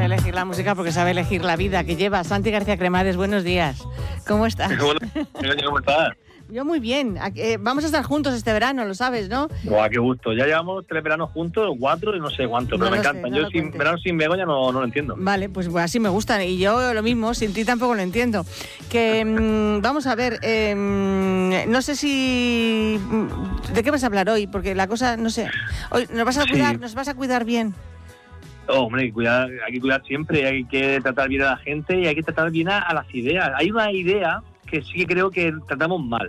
sabe elegir la música porque sabe elegir la vida que lleva. Santi García Cremades, buenos días. ¿Cómo estás? ¿Cómo estás? Yo muy bien. Vamos a estar juntos este verano, lo sabes, ¿no? Buah, qué gusto. Ya llevamos 3 veranos juntos, 4 y no sé cuánto, pero me encantan. Yo verano sin Begoña no lo entiendo. Vale, pues así me gustan. Y yo lo mismo, sin ti tampoco lo entiendo. Que vamos a ver, no sé si... ¿De qué vas a hablar hoy? Porque la cosa, no sé. Hoy nos vas a cuidar bien. Hombre, hay que cuidar siempre, hay que tratar bien a la gente y hay que tratar bien a las ideas. Hay una idea que sí que creo que tratamos mal.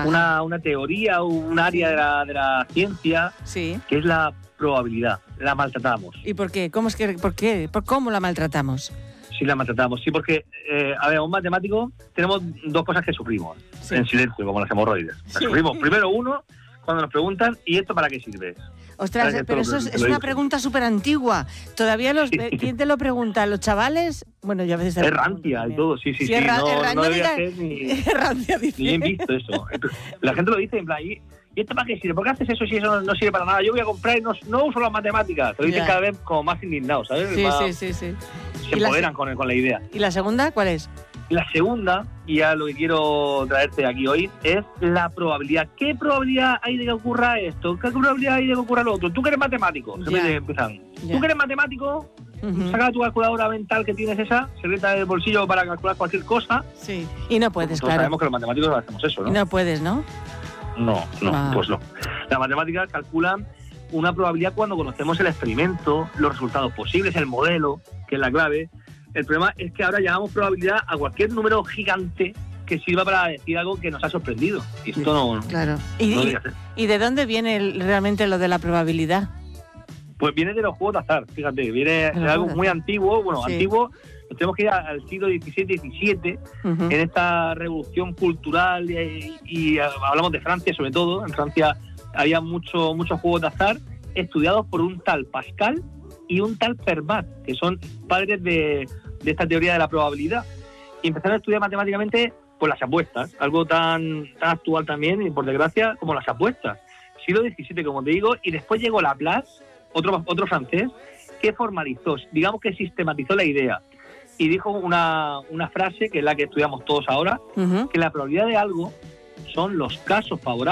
Una teoría o un área de la ciencia, sí, que es la probabilidad. La maltratamos. ¿Y por qué? ¿Por qué? ¿Cómo la maltratamos? Sí, la maltratamos. Sí, porque, a ver, un matemático tenemos 2 cosas que sufrimos en silencio, como las hemorroides. Sí. Sufrimos primero uno, cuando nos preguntan, ¿y esto para qué sirve? Ostras, pero eso es una pregunta súper antigua. Todavía ¿quién te lo pregunta? ¿Los chavales? Bueno, yo a veces... Es rancia y todo, sí. No debería ser ni rancia, ni bien visto eso. La gente lo dice en plan, ¿y esto para qué sirve? ¿Por qué haces eso si eso no sirve para nada? Yo voy a comprar y no uso las matemáticas. Te lo dicen cada vez como más indignados, ¿sabes? Sí. Se empoderan con la idea. ¿Y la segunda cuál es? La segunda, y ya lo que quiero traerte aquí hoy, es la probabilidad. ¿Qué probabilidad hay de que ocurra esto? ¿Qué probabilidad hay de que ocurra lo otro? Tú que eres matemático, tú que eres matemático, saca tu calculadora mental que tienes esa, secreta del bolsillo para calcular cualquier cosa. Sí, y no puedes, claro. Sabemos que los matemáticos hacemos eso, ¿no? Y no puedes, ¿no? No, pues no. Las matemáticas calculan una probabilidad cuando conocemos el experimento, los resultados posibles, el modelo, que es la clave. El problema es que ahora llamamos probabilidad a cualquier número gigante que sirva para decir algo que nos ha sorprendido. Y esto no... Claro. ¿Y de dónde viene realmente lo de la probabilidad? Pues viene de los juegos de azar, fíjate. Viene de algo muy antiguo. Bueno, antiguo, nos tenemos que ir al siglo XVII-XVII, en esta revolución cultural y hablamos de Francia sobre todo. En Francia había muchos juegos de azar estudiados por un tal Pascal y un tal Fermat, que son padres de esta teoría de la probabilidad. Y empezaron a estudiar matemáticamente pues las apuestas, algo tan actual también, y por desgracia, como las apuestas. Siglo XVII, como te digo, y después llegó Laplace, otro francés, que formalizó, digamos que sistematizó la idea. Y dijo una frase, que es la que estudiamos todos ahora, que la probabilidad de algo son los casos favorables